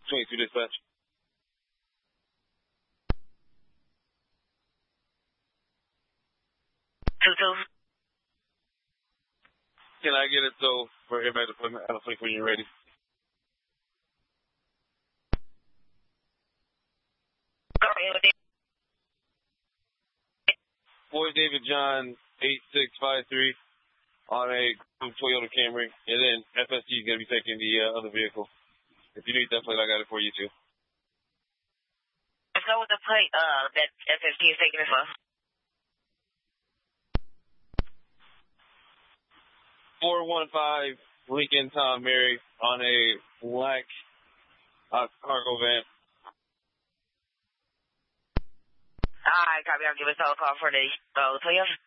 22 dispatch. Can I get it so for everybody to put out of when you're ready? Boy David John 8653 on a Toyota Camry, and then FSG is going to be taking the other vehicle. If you need that plate, I got it for you too. Let's go with the plate that FSG is taking it for. 415 Lincoln Tom Mary on a black cargo van. Alright, copy. I'll give us a call for the Toyota.